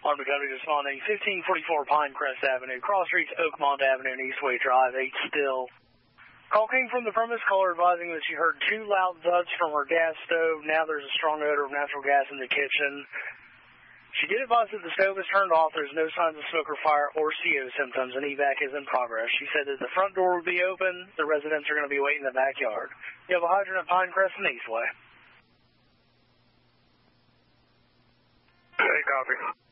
Armed Dakota responding 1544 Pinecrest Avenue, cross streets Oakmont Avenue and Eastway Drive, 8 still. Call came from the premise, caller advising that she heard 2 loud thuds from her gas stove. Now there's a strong odor of natural gas in the kitchen. She did advise that the stove is turned off. There's no signs of smoke or fire or CO symptoms, and evac is in progress. She said that the front door would be open. The residents are going to be waiting in the backyard. You have a hydrant at Pinecrest and Eastway. Hey, copy.